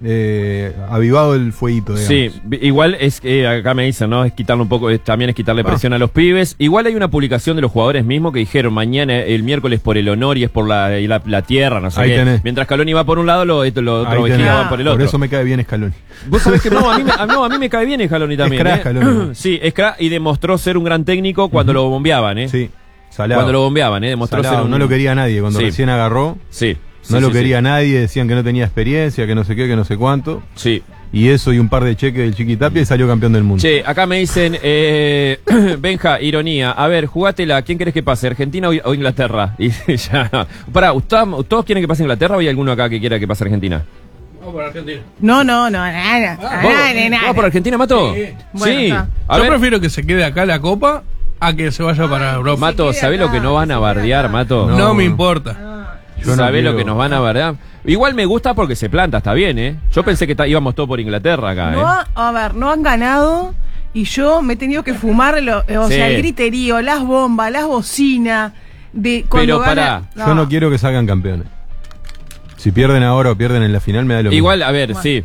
avivado el fueguito, digamos. Sí, igual es que acá me dicen, ¿no? Es quitarle un poco, también es quitarle presión a los pibes. Igual hay una publicación de los jugadores mismos que dijeron mañana, el miércoles por el honor y es por la tierra, no sé Ahí qué. tenés. Mientras Scaloni va por un lado, lo otro Ahí vejiga tenés. va por el otro. Por eso me cae bien Scaloni. Vos sabés que a mí me cae bien Scaloni también. Es crack, Scaloni. Sí, es crack y demostró ser un gran técnico cuando lo bombeaban, ¿eh? Sí, salado. Cuando lo bombeaban, demostró Salado, ser un... no lo quería nadie. Cuando Sí. recién agarró, Sí. no lo sí, quería nadie. Decían que no tenía experiencia, que no sé qué, que no sé cuánto. Sí. Y eso y un par de cheques del Chiquitapia y salió campeón del mundo. Che, acá me dicen, Benja, ironía. A ver, jugátela. ¿Quién querés que pase? ¿Argentina o Inglaterra? Y ya. Pará, ¿todos quieren que pase Inglaterra o hay alguno acá que quiera que pase Argentina? Vamos por Argentina. No, nada. ¿Vos por Argentina, Mato? Sí. Bueno, Sí. está. A Yo ver, prefiero que se quede acá la copa a que se vaya para Europa. Mato, ¿sabés lo que nos van a bardear, Mato? No, No. me importa. Yo no ¿Sabés lo quiero- que nos van a bardear? Igual me gusta porque se planta, está bien, ¿eh? Yo pensé que íbamos todos por Inglaterra acá, ¿eh? No han ganado y yo me he tenido que fumar sea, el griterío, las bombas, las bocinas de cuando Pero gana. Yo no quiero que salgan campeones. Si pierden ahora o pierden en la final, me da lo mismo. Igual, a ver, sí.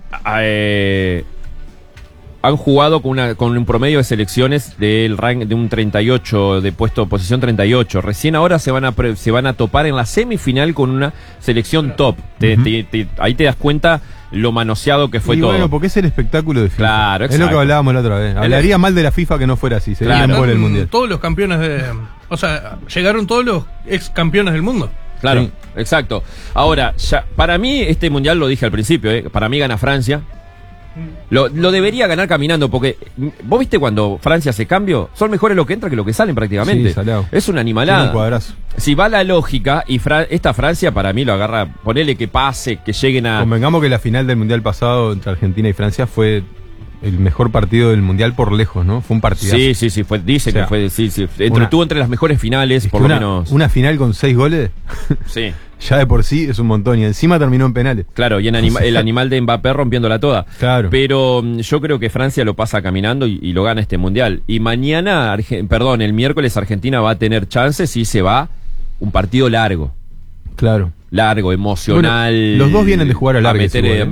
Han jugado con un promedio de selecciones del rank de un 38, de posición 38. Recién ahora se van a topar en la semifinal con una selección top. Ahí te das cuenta lo manoseado que fue y todo. bueno, porque es el espectáculo de FIFA. Claro, es lo exacto. que hablábamos la otra vez. Hablaría mal de la FIFA que no fuera así. Sería Claro. un gol el mundial. Todos los campeones de... O sea, llegaron todos los ex campeones del mundo. Claro, Sí. exacto. Ahora, para mí este mundial, lo dije al principio, para mí gana Francia. Lo debería ganar caminando, porque vos viste cuando Francia hace cambio, son mejores lo que entra que lo que salen prácticamente. Sí, salado. Es una Tiene animalada. un cuadrazo. Si va la lógica, y esta Francia para mí lo agarra, ponele que pase, que lleguen a... Convengamos que la final del mundial pasado entre Argentina y Francia fue el mejor partido del mundial por lejos, ¿no? Fue un partidazo. Sí, dice O sea, que fue, sí. una- Estuvo entre las mejores finales, Es por que lo una, menos. una final con 6 goles, Sí. ya de por sí es un montón. Y encima terminó en penales. Claro, y el animal de Mbappé rompiéndola toda. Claro. Pero yo creo que Francia lo pasa caminando y lo gana este mundial. Y mañana, el miércoles Argentina va a tener chances si se va un partido largo. Claro. Largo, emocional. Bueno, los dos vienen de jugar a largues igual,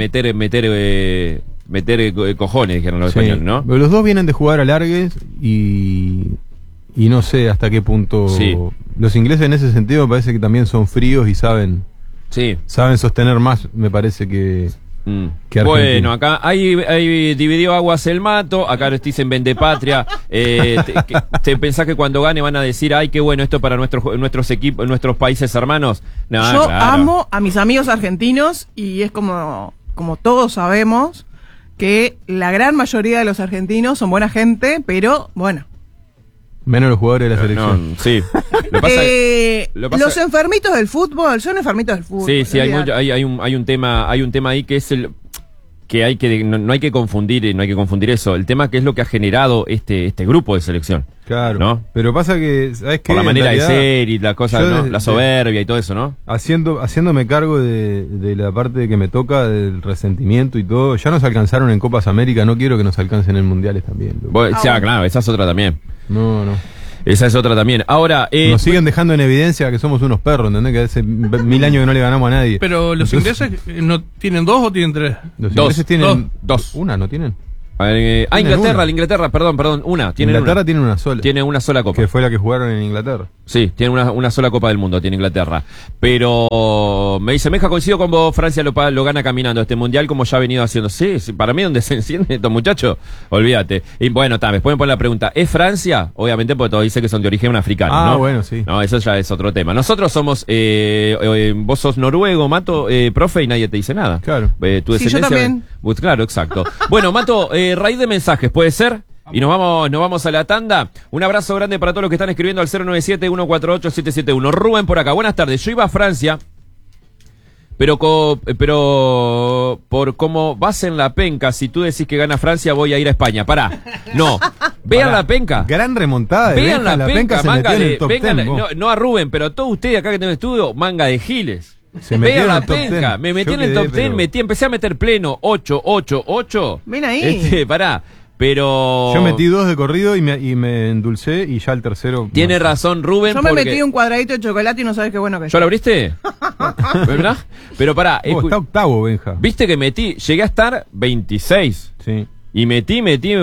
meter cojones, dijeron los Sí. españoles, ¿no? Pero los dos vienen de jugar a largues y no sé hasta qué punto. Sí. Los ingleses en ese sentido me parece que también son fríos y saben Sí. sostener más, me parece que Argentina. Bueno, acá ahí dividió aguas el Mato, acá nos dicen vende patria. ¿Te pensás que cuando gane van a decir, ay, qué bueno esto para nuestros equipos, nuestros países hermanos? No, Yo claro. amo a mis amigos argentinos y es como todos sabemos que la gran mayoría de los argentinos son buena gente, pero bueno. Menos los jugadores de la selección. No, sí. Lo pasa- lo pasa- Los enfermitos del fútbol son enfermitos del fútbol. Sí, hay olvidate. un tema ahí que es que no hay que confundir eso. El tema que es lo que ha generado este grupo de selección. Claro. ¿No? Pero pasa que, ¿sabes qué? Por la manera de ser y la cosa, yo ¿no? La soberbia y todo eso, ¿no? Haciéndome cargo de la parte que me toca, del resentimiento y todo, ya nos alcanzaron en Copas América, no quiero que nos alcancen en mundiales también. Claro, esa es otra también. No. Esa es otra también. Ahora, nos siguen dejando en evidencia que somos unos perros, ¿entendés? Que hace 1000 años que no le ganamos a nadie. Pero los ingleses no tienen 2 o tienen 3. Los ingleses tienen dos. Una, ¿no tienen? Inglaterra, perdón, una. Inglaterra tiene una sola. Tiene una sola copa. Que fue la que jugaron en Inglaterra. Sí, tiene una sola Copa del Mundo, tiene Inglaterra. Pero me dice, Meja, coincido con vos, Francia lo gana caminando este mundial como ya ha venido haciendo. Sí, para mí donde se enciende estos muchachos, olvídate. Y bueno, después me ponen la pregunta, ¿es Francia? Obviamente porque todos dicen que son de origen africano, ¿no? Bueno, sí. No, eso ya es otro tema. Nosotros somos, vos sos noruego, Mato, profe, y nadie te dice nada. Claro. Tu descendencia. Sí, yo también. Claro, exacto. Bueno, Mato, raíz de mensajes, ¿puede ser? Y nos vamos a la tanda. Un abrazo grande para todos los que están escribiendo al 097-148-771. Rubén por acá. Buenas tardes. Yo iba a Francia, pero por cómo vas en la penca, si tú decís que gana Francia, voy a ir a España. Pará. No. Vean la penca. Gran remontada. Vean la penca, manga de... no a Rubén, pero a todos ustedes acá que tengo estudio, manga de giles. Vean la penca. Me metí en el top 10, empecé a meter pleno 8. Ven ahí. Pará. Pero yo metí 2 de corrido y me endulcé y ya el tercero. Tiene razón Rubén. Yo me metí un cuadradito de chocolate y no sabes qué bueno que es. ¿Ya lo abriste? ¿Verdad? Pero pará. Está octavo, Benja. Viste que llegué a estar 26. Sí. Y metí.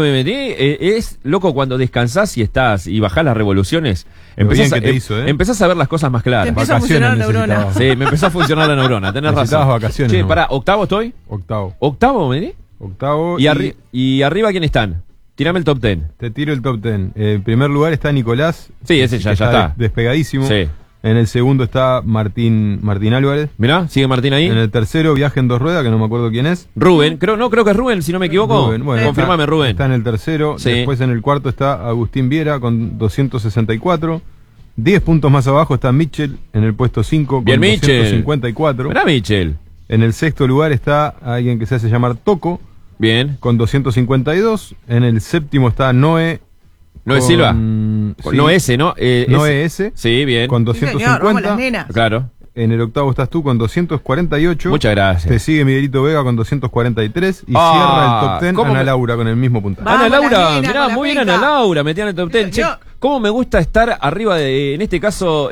Es loco cuando descansás y bajás las revoluciones. Empezás a ver las cosas más claras. Te empieza a funcionar la neurona. Sí, me empezó a funcionar la neurona. Tenés razón. Vacaciones. Che, pará, ¿octavo estoy? ¿Octavo, me di? Octavo. ¿Y arriba quién están? Tirame el top 10. Te tiro el top 10. En primer lugar está Nicolás. Sí, ese ya está. Despegadísimo. Sí. En el segundo está Martín Álvarez. Mirá, sigue Martín ahí. En el tercero, Viaje en 2 ruedas, que no me acuerdo quién es. Rubén, creo que es Rubén, si no me equivoco. Rubén, bueno, confírmame, Rubén. Está en el tercero. Sí. Después en el cuarto está Agustín Viera con 264. 10 puntos más abajo está Mitchell en el puesto 5 con 254. Mirá, Mitchell. En el sexto lugar está alguien que se hace llamar Toco. Bien. Con 252. En el séptimo está Noé. ¿Noé Silva? Sí. No ese, ¿no? Noé S. Sí, bien. Con 250. Señor, claro. En el octavo estás tú con 248. Muchas gracias. Te sigue Miguelito Vega con 243. Y cierra el top 10 Ana Laura con el mismo puntaje. Ana Laura, mirá, muy bien Ana Laura, metía en el top 10. Che, cómo me gusta estar arriba en este caso,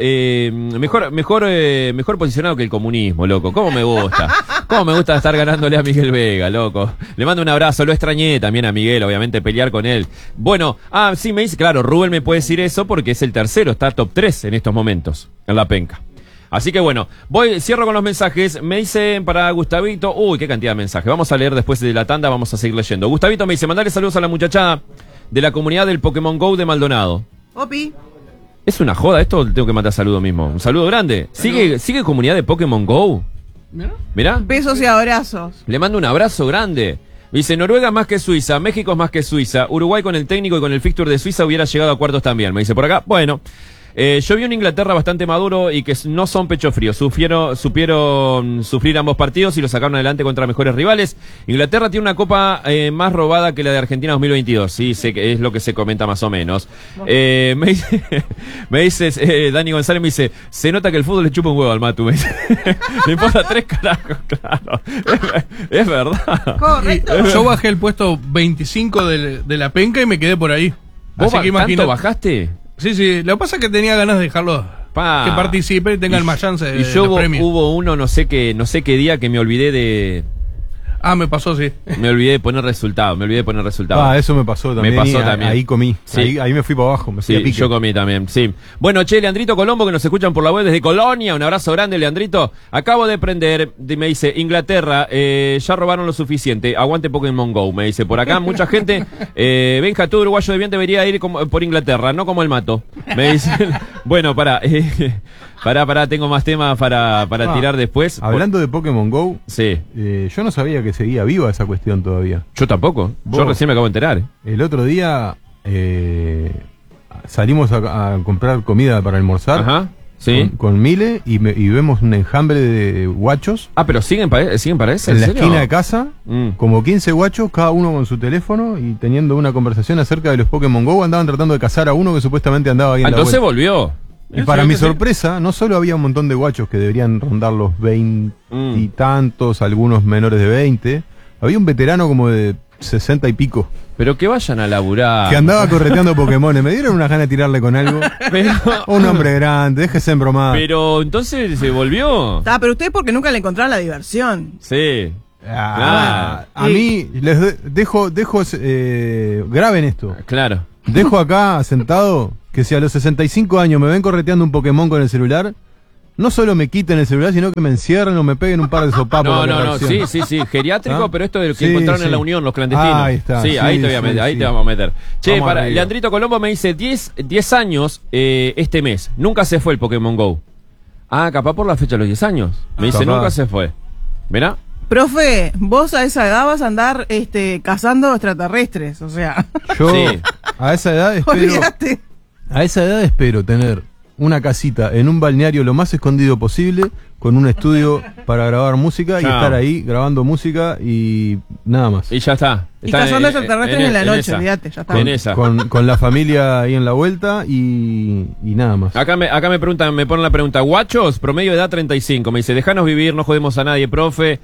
mejor posicionado que el comunismo, loco. Cómo me gusta estar ganándole a Miguel Vega, loco. Le mando un abrazo, lo extrañé también a Miguel, obviamente, pelear con él. Bueno, sí, me dice, claro, Rubén me puede decir eso porque es el tercero, está top 3 en estos momentos, en la penca. Así que bueno, cierro con los mensajes. Me dicen para Gustavito, uy, qué cantidad de mensajes. Vamos a leer después de la tanda, vamos a seguir leyendo. Gustavito me dice, mandale saludos a la muchachada de la comunidad del Pokémon GO de Maldonado. Opi. ¿Es una joda esto o tengo que mandar saludo mismo? Un saludo grande. ¿Sigue comunidad de Pokémon GO? Mirá. Besos y abrazos. Le mando un abrazo grande. Dice, Noruega más que Suiza, México es más que Suiza, Uruguay con el técnico y con el fixture de Suiza hubiera llegado a cuartos también. Me dice por acá, bueno... yo vi un Inglaterra bastante maduro y que no son pecho frío. Supieron sufrir ambos partidos y lo sacaron adelante contra mejores rivales. Inglaterra tiene una copa más robada que la de Argentina 2022. Sí, sé que es lo que se comenta más o menos. Me dice Dani González, me dice, se nota que el fútbol le chupa un huevo al Matu. Me dice, le importa 3 carajos, claro. Es verdad. Correcto. Yo bajé el puesto 25 de la penca y me quedé por ahí. ¿Vos tanto bajaste? Sí, lo que pasa es que tenía ganas de dejarlo que participe y tengan más chance de premio. Hubo uno, no sé qué día que me olvidé de... me pasó, sí. Me olvidé de poner resultado. Eso me pasó también. Ahí comí. Sí. Ahí me fui para abajo. Yo comí también, sí. Bueno, Leandrito Colombo, que nos escuchan por la web desde Colonia. Un abrazo grande, Leandrito. Acabo de prender, me dice, Inglaterra, ya robaron lo suficiente. Aguante Pokémon GO, me dice. Por acá, mucha gente. Benja, tú, uruguayo de bien, debería ir por Inglaterra, no como el Mato. Me dicen. Bueno, pará, tengo más temas para tirar después. Hablando de Pokémon GO, sí. Yo no sabía que seguía viva esa cuestión todavía. Yo tampoco. Yo recién me acabo de enterar. El otro día salimos a comprar comida para almorzar. Ajá. Sí. con Mile y vemos un enjambre de guachos Ah, pero siguen para ese, en la serio? esquina de casa, Mm. como 15 guachos, cada uno con su teléfono y teniendo una conversación acerca de los Pokémon GO. Andaban tratando de cazar a uno que supuestamente andaba ahí en la Entonces vuelta. volvió. Y para mi sorpresa, no solo había un montón de guachos que deberían rondar los 20 y tantos, algunos menores de 20, había un veterano como de 60 y pico, Pero que vayan a laburar. que andaba correteando Pokémon. Me dieron una gana de tirarle con algo. Pero, Un hombre grande, déjese en bromar. pero entonces se volvió. Pero ustedes porque nunca le encontraron la diversión. Sí. A mí, dejo, graben esto. Claro. Dejo acá sentado que si a los 65 años me ven correteando un Pokémon con el celular, no solo me quiten el celular, sino que me encierren o me peguen un par de sopapos. No, por la no, no, reacción. sí, geriátrico, ¿Ah? pero esto de lo que Sí, encontraron sí. en la Unión, los clandestinos. Ahí está, Sí, sí, ahí te voy a sí, meter, ahí sí. te vamos a meter. Che, Vamos para arriba. Leandrito Colombo me dice 10 años este mes. Nunca se fue el Pokémon GO. Ah, capaz por la fecha de los 10 años. Me dice, Capaz. nunca se fue. ¿Verá? Profe, vos a esa edad vas a andar cazando extraterrestres, o sea, Yo Sí. a esa edad olvídate. espero tener una casita en un balneario lo más escondido posible, con un estudio para grabar música y Chao. estar ahí grabando música y nada más. Y ya está. Y Está cazando extraterrestres en la noche, esa. olvídate, ya está. En esa. Con la familia ahí en la vuelta y nada más. Acá me preguntan, me ponen la pregunta, guachos, promedio de edad 35, me dice, déjanos vivir, no jodemos a nadie, profe.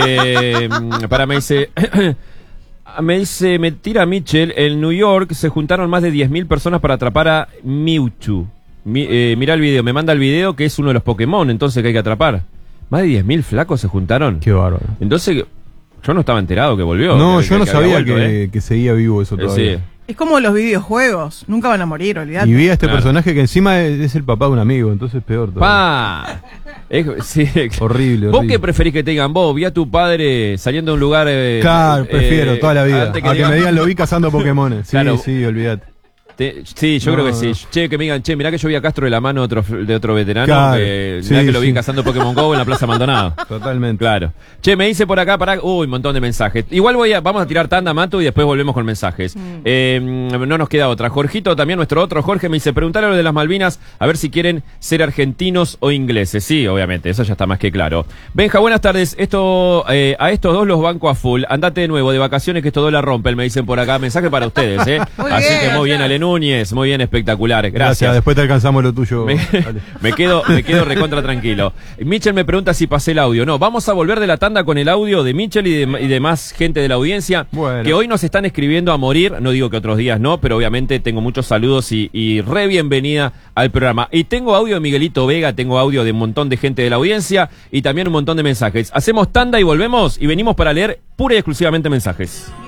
Me dice, me tira Mitchell, en New York se juntaron más de 10.000 personas para atrapar a Mewtwo. Mirá el video, me manda el video que es uno de los Pokémon, entonces que hay que atrapar. Más de 10.000 flacos se juntaron. Qué bárbaro. Entonces, yo no estaba enterado que volvió. No, que yo no había sabía vuelto, que seguía vivo eso todavía. Sí. Es como los videojuegos, nunca van a morir, olvídate. Y vi a este Claro. personaje que encima es el papá de un amigo, entonces peor todavía. ¡Pa! Sí. Horrible, ¿Vos horrible. qué preferís que te digan? Vos, vi a tu padre saliendo de un lugar... Claro, prefiero toda la vida. antes A que me digan lo vi cazando Pokémones. Sí, Claro. sí, olvídate. Sí, yo No, creo que sí. no. Che, que me digan, che, mirá que yo vi a Castro de la mano de otro veterano. Claro, Mirá sí, que lo vi sí. cazando Pokémon GO en la Plaza Maldonado. Totalmente. Claro. Che, me dice por acá, uy, un montón de mensajes. Igual vamos a tirar tanda, Matu, y después volvemos con mensajes. No nos queda otra. Jorgito, también nuestro otro Jorge, me dice, preguntale a lo de las Malvinas, a ver si quieren ser argentinos o ingleses. Sí, obviamente, eso ya está más que claro. Benja, buenas tardes. A estos dos los banco a full. Andate de nuevo, de vacaciones, que estos dos la rompen, me dicen por acá. Mensaje para ustedes, Muy Así bien, que muy bien, gracias. Ale Núñez, muy bien, espectacular. Gracias. Después te alcanzamos lo tuyo. Dale. Me quedo recontra tranquilo. Mitchell me pregunta si pasé el audio. No, vamos a volver de la tanda con el audio de Mitchell y de más gente de la audiencia Bueno. que hoy nos están escribiendo a morir. No digo que otros días no, pero obviamente tengo muchos saludos y re bienvenida al programa. Y tengo audio de Miguelito Vega, tengo audio de un montón de gente de la audiencia y también un montón de mensajes. Hacemos tanda y volvemos y venimos para leer pura y exclusivamente mensajes.